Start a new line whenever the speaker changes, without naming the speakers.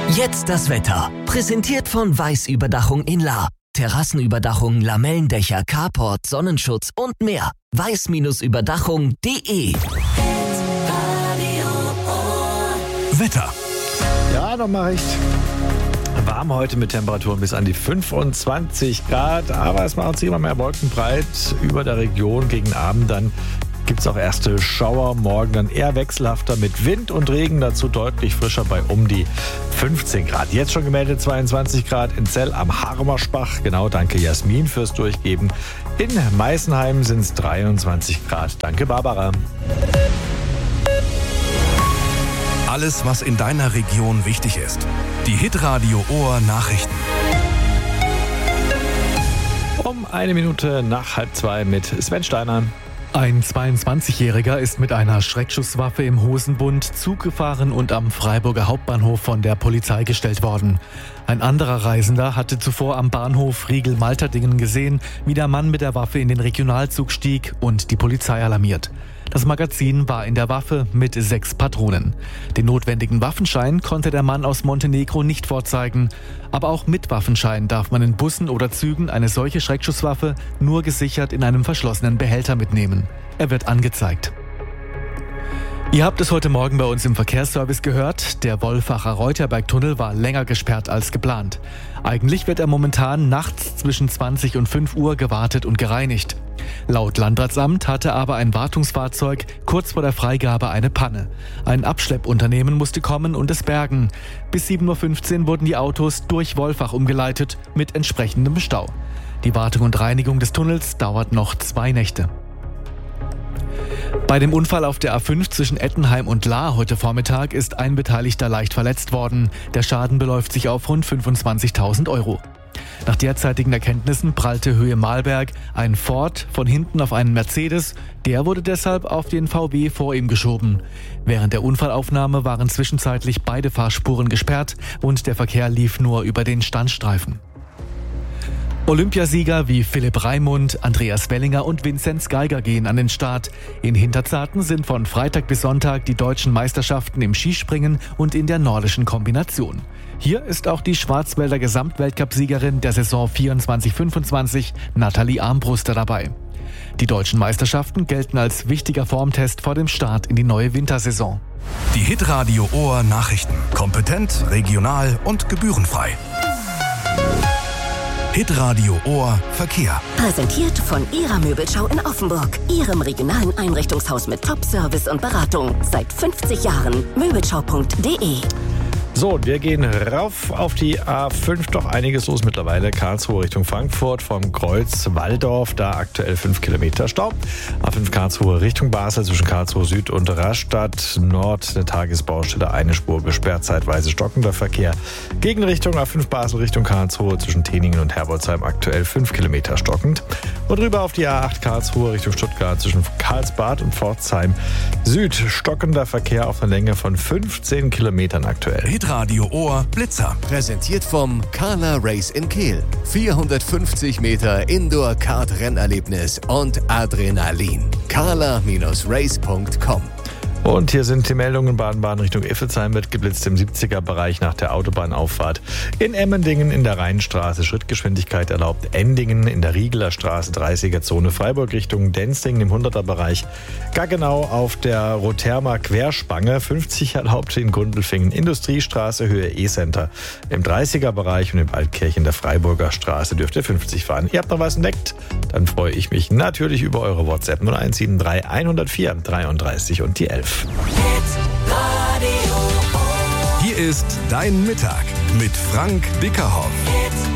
Jetzt das Wetter. Präsentiert von Weiß-Überdachung in Lahr. Terrassenüberdachung, Lamellendächer, Carport, Sonnenschutz und mehr. weiß-überdachung.de.
Wetter.
Ja, nochmal recht warm heute mit Temperaturen bis an die 25 Grad. Aber es machen sich immer mehr Wolken breit über der Region. Gegen Abend dann gibt es auch erste Schauer. Morgen dann eher wechselhafter mit Wind und Regen. Dazu deutlich frischer bei um die 15 Grad. Jetzt schon gemeldet 22 Grad in Zell am Harmersbach. Genau, danke Jasmin fürs Durchgeben. In Meißenheim sind es 23 Grad. Danke Barbara.
Alles, was in deiner Region wichtig ist. Die Hitradio Ohr Nachrichten.
Um 1 Minute nach 1:30 mit Sven Steiner.
Ein 22-Jähriger ist mit einer Schreckschusswaffe im Hosenbund Zug gefahren und am Freiburger Hauptbahnhof von der Polizei gestellt worden. Ein anderer Reisender hatte zuvor am Bahnhof Riegel-Malterdingen gesehen, wie der Mann mit der Waffe in den Regionalzug stieg und die Polizei alarmiert. Das Magazin war in der Waffe mit 6 Patronen. Den notwendigen Waffenschein konnte der Mann aus Montenegro nicht vorzeigen. Aber auch mit Waffenschein darf man in Bussen oder Zügen eine solche Schreckschusswaffe nur gesichert in einem verschlossenen Behälter mitnehmen. Er wird angezeigt. Ihr habt es heute Morgen bei uns im Verkehrsservice gehört. Der Wolfacher Reuterberg-Tunnel war länger gesperrt als geplant. Eigentlich wird er momentan nachts zwischen 20 und 5 Uhr gewartet und gereinigt. Laut Landratsamt hatte aber ein Wartungsfahrzeug kurz vor der Freigabe eine Panne. Ein Abschleppunternehmen musste kommen und es bergen. Bis 7.15 Uhr wurden die Autos durch Wolfach umgeleitet mit entsprechendem Stau. Die Wartung und Reinigung des Tunnels dauert noch 2 Nächte. Bei dem Unfall auf der A5 zwischen Ettenheim und Lahr heute Vormittag ist ein Beteiligter leicht verletzt worden. Der Schaden beläuft sich auf rund 25.000 Euro. Nach derzeitigen Erkenntnissen prallte Höhe Mahlberg ein Ford von hinten auf einen Mercedes. Der wurde deshalb auf den VW vor ihm geschoben. Während der Unfallaufnahme waren zwischenzeitlich beide Fahrspuren gesperrt und der Verkehr lief nur über den Standstreifen. Olympiasieger wie Philipp Raimund, Andreas Wellinger und Vinzenz Geiger gehen an den Start. In Hinterzarten sind von Freitag bis Sonntag die deutschen Meisterschaften im Skispringen und in der nordischen Kombination. Hier ist auch die Schwarzwälder Gesamtweltcup-Siegerin der Saison 24-25, Nathalie Armbruster, dabei. Die deutschen Meisterschaften gelten als wichtiger Formtest vor dem Start in die neue Wintersaison.
Die Hitradio Ohr Nachrichten. Kompetent, regional und gebührenfrei. Hitradio Ohr Verkehr.
Präsentiert von Ihrer Möbelschau in Offenburg. Ihrem regionalen Einrichtungshaus mit Top-Service und Beratung. Seit 50 Jahren. Möbelschau.de.
So, wir gehen rauf auf die A5, doch einiges los mittlerweile. Karlsruhe Richtung Frankfurt vom Kreuz Walldorf, da aktuell 5 Kilometer Stau. A5 Karlsruhe Richtung Basel zwischen Karlsruhe Süd und Rastatt Nord, eine Tagesbaustelle, eine Spur gesperrt, zeitweise stockender Verkehr. Gegenrichtung A5 Basel Richtung Karlsruhe zwischen Teningen und Herbolzheim aktuell 5 Kilometer stockend. Und rüber auf die A8 Karlsruhe Richtung Stuttgart zwischen Karlsbad und Pforzheim Süd, stockender Verkehr auf einer Länge von 15 Kilometern aktuell.
Hitradio Ohr Blitzer.
Präsentiert vom Carla Race in Kehl. 450 Meter Indoor-Kart-Rennerlebnis und Adrenalin. carla-race.com.
Und hier sind die Meldungen. Baden-Baden Richtung Iffelsheim wird geblitzt im 70er-Bereich nach der Autobahnauffahrt. In Emmendingen in der Rheinstraße Schrittgeschwindigkeit erlaubt. Endingen in der Riegeler Straße 30er-Zone. Freiburg Richtung Denzlingen im 100er-Bereich. Gaggenau auf der Rothermer Querspange 50 erlaubt in Gundelfingen. Industriestraße Höhe E-Center im 30er-Bereich und in Waldkirchen der Freiburger Straße dürft ihr 50 fahren. Ihr habt noch was entdeckt? Dann freue ich mich natürlich über eure WhatsApp 0173 104 33 und die 11.
Hier ist dein Mittag mit Frank Bickerhoff.